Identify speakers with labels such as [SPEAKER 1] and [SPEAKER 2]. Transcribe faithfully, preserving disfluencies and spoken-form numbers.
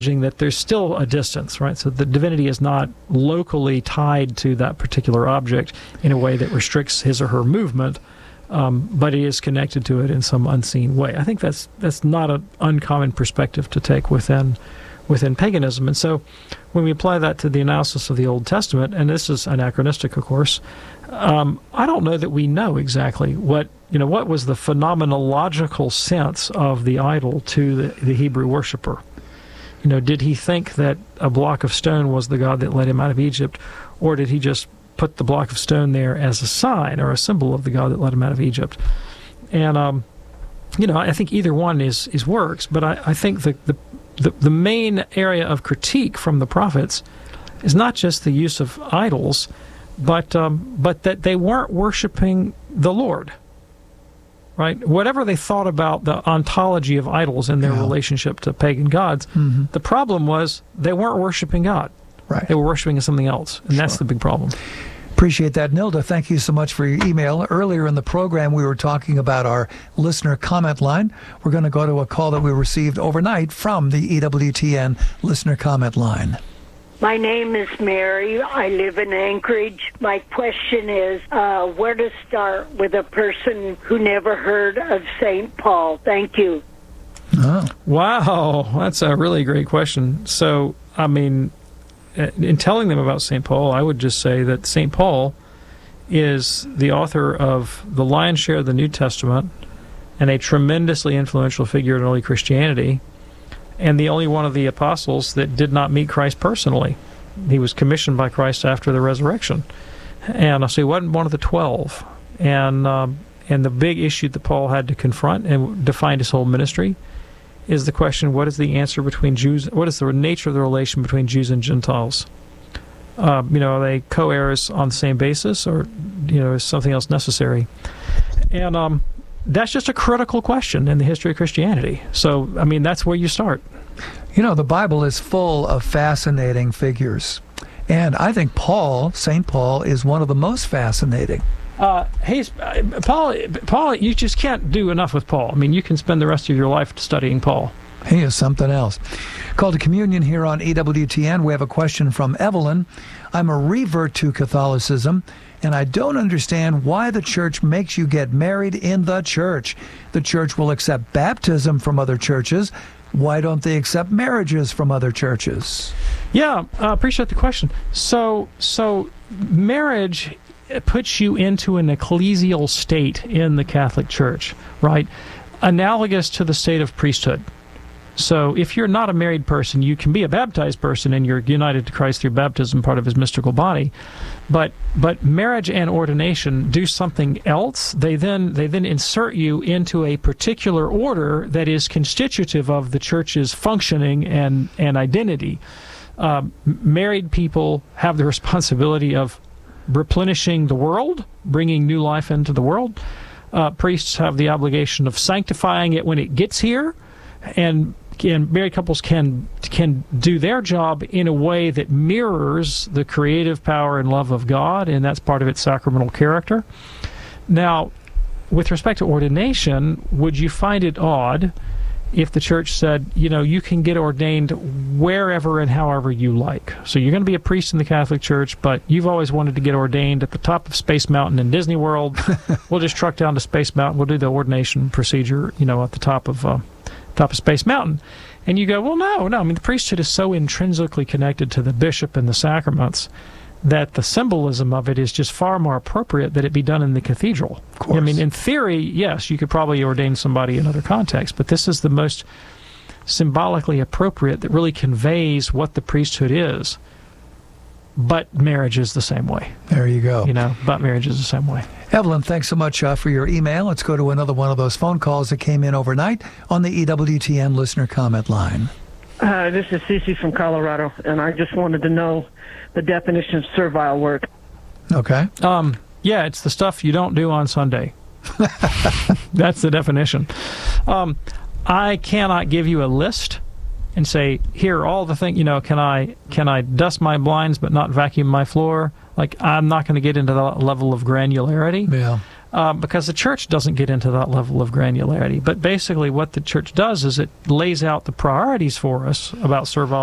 [SPEAKER 1] that there's still a distance, right? So the divinity is not locally tied to that particular object in a way that restricts his or her movement, um, but it is connected to it in some unseen way. I think that's that's not an uncommon perspective to take within within paganism. And so when we apply that to the analysis of the Old Testament, and this is anachronistic, of course, um, I don't know that we know exactly what, you know, what was the phenomenological sense of the idol to the, the Hebrew worshiper. You know, did he think that a block of stone was the God that led him out of Egypt, or did he just put the block of stone there as a sign or a symbol of the God that led him out of Egypt? And, um, you know, I think either one is, is works, but I, I think the, the, the, the main area of critique from the prophets is not just the use of idols, but, um, but that they weren't worshiping the Lord. Right? Whatever they thought about the ontology of idols and their yeah. relationship to pagan gods, mm-hmm. the problem was they weren't worshiping God.
[SPEAKER 2] Right.
[SPEAKER 1] They were worshiping something else, and sure. that's the big problem.
[SPEAKER 2] Appreciate that. Nilda, thank you so much for your email. Earlier in the program, we were talking about our listener comment line. We're going to go to a call that we received overnight from the E W T N listener comment line.
[SPEAKER 3] My name is Mary. I live in Anchorage. My question is, uh, where to start with a person who never heard of Saint Paul? Thank you.
[SPEAKER 1] Oh. Wow, that's a really great question. So, I mean, in telling them about Saint Paul, I would just say that Saint Paul is the author of the lion's share of the New Testament and a tremendously influential figure in early Christianity, and the only one of the apostles that did not meet Christ personally. He was commissioned by Christ after the resurrection. And so he wasn't one of the twelve. And um, and the big issue that Paul had to confront and defined his whole ministry is the question, what is the answer between Jews, what is the nature of the relation between Jews and Gentiles? Uh, you know, are they co-heirs on the same basis, or, you know, is something else necessary? And um, that's just a critical question in the history of Christianity. So, I mean, that's where you start.
[SPEAKER 2] You know, the Bible is full of fascinating figures. And I think Paul, Saint Paul, is one of the most fascinating.
[SPEAKER 1] Uh, hey, Paul, Paul, you just can't do enough with Paul. I mean, you can spend the rest of your life studying Paul.
[SPEAKER 2] He is something else. Call to Communion here on E W T N. We have a question from Evelyn. I'm a revert to Catholicism, and I don't understand why the church makes you get married in the church. The church will accept baptism from other churches. Why don't they accept marriages from other churches?
[SPEAKER 1] Yeah, I uh, appreciate the question. So, so marriage puts you into an ecclesial state in the Catholic Church, right? Analogous to the state of priesthood. So if you're not a married person, you can be a baptized person and you're united to Christ through baptism, part of his mystical body. But but marriage and ordination do something else. They then they then insert you into a particular order that is constitutive of the church's functioning and, and identity. Uh, married people have the responsibility of replenishing the world, bringing new life into the world. Uh, priests have the obligation of sanctifying it when it gets here, and and married couples can can do their job in a way that mirrors the creative power and love of God, and that's part of its sacramental character. Now, with respect to ordination, would you find it odd if the church said, you know, you can get ordained wherever and however you like? So you're going to be a priest in the Catholic Church, but you've always wanted to get ordained at the top of Space Mountain in Disney World. We'll just truck down to Space Mountain. We'll do the ordination procedure, you know, at the top of uh, top of Space Mountain. And you go, well, no, no. I mean, the priesthood is so intrinsically connected to the bishop and the sacraments that the symbolism of it is just far more appropriate that it be done in the cathedral.
[SPEAKER 2] Of course.
[SPEAKER 1] I mean, in theory, yes, you could probably ordain somebody in other contexts, but this is the most symbolically appropriate that really conveys what the priesthood is. But marriage is the same way.
[SPEAKER 2] There you go.
[SPEAKER 1] You know, but marriage is the same way.
[SPEAKER 2] Evelyn, thanks so much uh, for your email. Let's go to another one of those phone calls that came in overnight on the E W T N listener comment line.
[SPEAKER 4] Uh, this is Cece from Colorado, and I just wanted to know the definition of servile work.
[SPEAKER 2] Okay.
[SPEAKER 1] Um, yeah, it's the stuff you don't do on Sunday. That's the definition. Um, I cannot give you a list and say, here are all the things, you know, can I can I dust my blinds but not vacuum my floor? Like, I'm not going to get into that level of granularity.
[SPEAKER 2] Yeah.
[SPEAKER 1] uh, because the church doesn't get into that level of granularity. But basically what the church does is it lays out the priorities for us about serve all